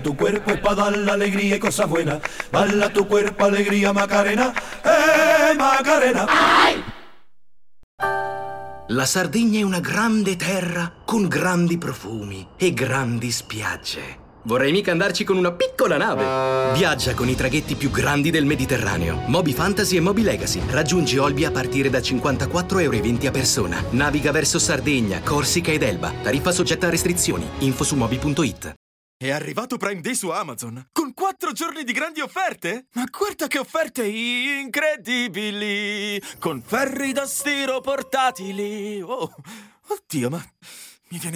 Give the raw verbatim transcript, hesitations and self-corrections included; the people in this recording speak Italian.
tu cuerpo es pa' dar la alegría y cosas buenas. Balla tu cuerpo, alegría, Macarena, eh, Macarena. La Sardegna è una grande terra con grandi profumi e grandi spiagge. Vorrei mica andarci con una piccola nave. Viaggia con i traghetti più grandi del Mediterraneo. Moby Fantasy e Moby Legacy. Raggiungi Olbia a partire da cinquantaquattro euro e venti a persona. Naviga verso Sardegna, Corsica ed Elba. Tariffa soggetta a restrizioni. Info su moby punto it. È arrivato Prime Day su Amazon, con quattro giorni di grandi offerte? Ma guarda che offerte incredibili! Con ferri da stiro portatili! Oh, oddio, ma mi viene